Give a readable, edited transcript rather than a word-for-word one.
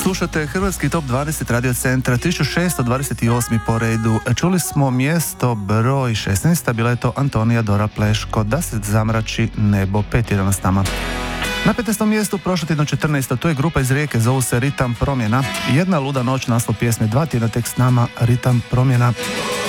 Slušate Hrvatski top 20 radio centra, 1628. po redu. Čuli smo mjesto broj 16, a bila je to Antonija Dora Pleško, Da se zamrači nebo, 5-1 s nama. Na 15. mjestu prošlo tjedno 14. to je grupa iz Rijeke, zovu se Ritam promjena. Jedna luda noć, naslov pjesme, 2 tjedna tek s nama, Ritam promjena.